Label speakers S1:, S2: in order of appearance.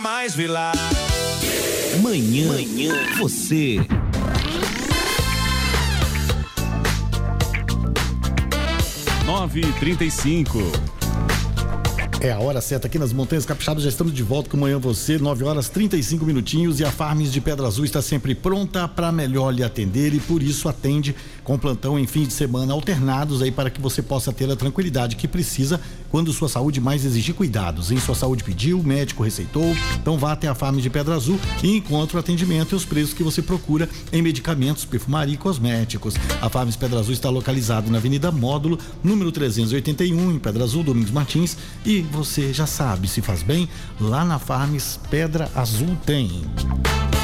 S1: Mais Vilar.
S2: Manhã você.
S3: Nove e 35.
S4: É a hora certa aqui nas Montanhas Capixabas, já estamos de volta com Manhã Você, 9 horas 35 minutinhos, e a Farms de Pedra Azul está sempre pronta para melhor lhe atender e por isso atende com plantão em fim de semana alternados aí para que você possa ter a tranquilidade que precisa quando sua saúde mais exigir cuidados. Em sua saúde pediu, o médico receitou, então vá até a Farms de Pedra Azul e encontre o atendimento e os preços que você procura em medicamentos, perfumaria e cosméticos. A Farms Pedra Azul está localizada na Avenida Módulo, número 381, em Pedra Azul, Domingos Martins, e você já sabe, se faz bem, lá na Farms Pedra Azul tem.